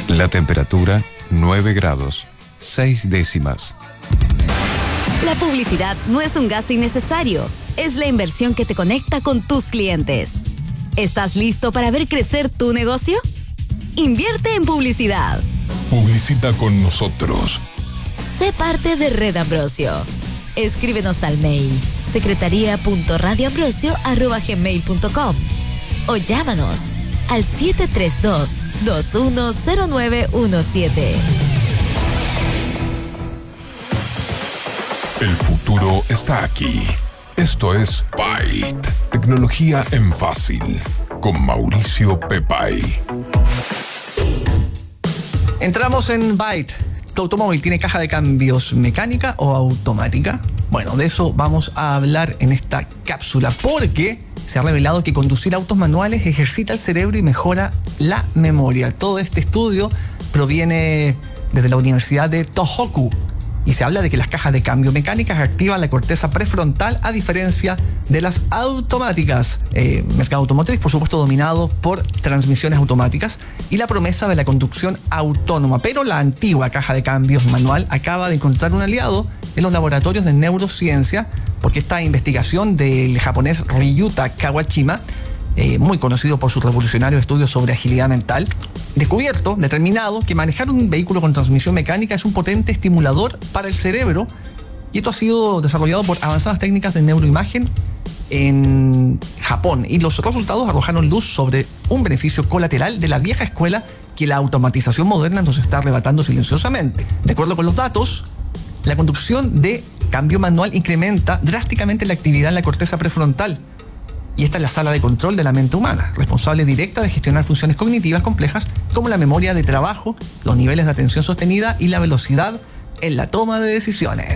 La temperatura, 9 grados, 6 décimas. La publicidad no es un gasto innecesario, es la inversión que te conecta con tus clientes. ¿Estás listo para ver crecer tu negocio? Invierte en publicidad. Publicita con nosotros. Sé parte de Red Ambrosio. Escríbenos al mail secretaría.radioambrosio@gmail.com o llámanos al 732-210917. El futuro está aquí. Esto es Byte. Tecnología en fácil. Con Mauricio Pepay. Entramos en Byte. ¿Tu automóvil tiene caja de cambios mecánica o automática? Bueno, de eso vamos a hablar en esta cápsula, porque se ha revelado que conducir autos manuales ejercita el cerebro y mejora la memoria. Todo este estudio proviene desde la Universidad de Tohoku y se habla de que las cajas de cambio mecánicas activan la corteza prefrontal a diferencia de las automáticas. Mercado automotriz, por supuesto, dominado por transmisiones automáticas y la promesa de la conducción autónoma. Pero la antigua caja de cambios manual acaba de encontrar un aliado en los laboratorios de neurociencia, porque esta investigación del japonés Ryuta Kawashima, muy conocido por sus revolucionarios estudios sobre agilidad mental, determinado que manejar un vehículo con transmisión mecánica es un potente estimulador para el cerebro, y esto ha sido desarrollado por avanzadas técnicas de neuroimagen en Japón, y los resultados arrojaron luz sobre un beneficio colateral de la vieja escuela que la automatización moderna nos está arrebatando silenciosamente. De acuerdo con los datos, la conducción de cambio manual incrementa drásticamente la actividad en la corteza prefrontal, y esta es la sala de control de la mente humana, responsable directa de gestionar funciones cognitivas complejas como la memoria de trabajo, los niveles de atención sostenida y la velocidad en la toma de decisiones.